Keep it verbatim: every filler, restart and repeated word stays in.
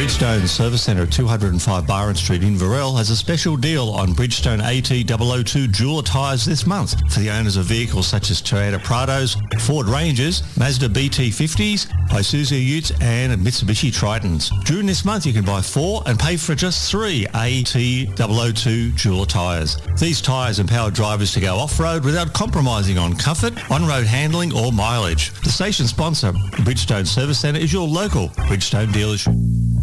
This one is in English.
Bridgestone Service Centre at two oh five Byron Street in Inverell has a special deal on Bridgestone A T double oh two Jeweller tyres this month for the owners of vehicles such as Toyota Prados, Ford Rangers, Mazda B T fifties, Isuzu Utes and Mitsubishi Tritons. During this month you can buy four and pay for just three A T double oh two Jeweller tyres. These tyres empower drivers to go off-road without compromising on comfort, on-road handling or mileage. The station sponsor, Bridgestone Service Centre, is your local Bridgestone dealership.